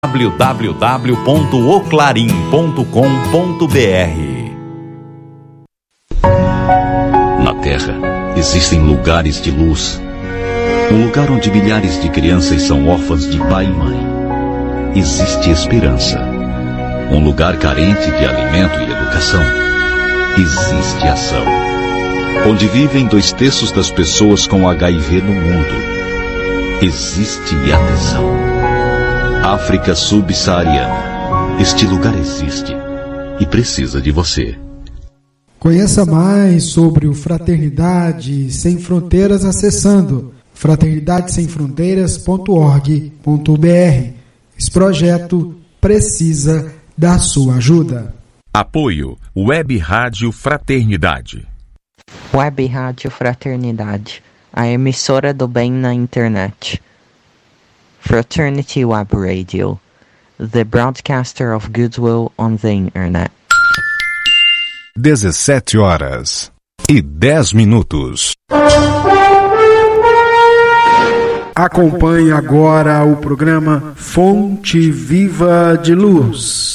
www.oclarim.com.br. Na Terra, existem lugares de luz. Um lugar onde milhares de crianças são órfãs de pai e mãe. Existe esperança. Um lugar carente de alimento e educação. Existe ação. Onde vivem 2/3 das pessoas com HIV no mundo. Existe atenção. África subsaariana. Este lugar existe e precisa de você. Conheça mais sobre o Fraternidade Sem Fronteiras acessando fraternidadesemfronteiras.org.br. Esse projeto precisa da sua ajuda. Apoio Web Rádio Fraternidade. Web Rádio Fraternidade, a emissora do bem na internet. Fraternity Web Radio, the broadcaster of goodwill on the internet. 17h10. Acompanhe agora o programa Fonte Viva de Luz.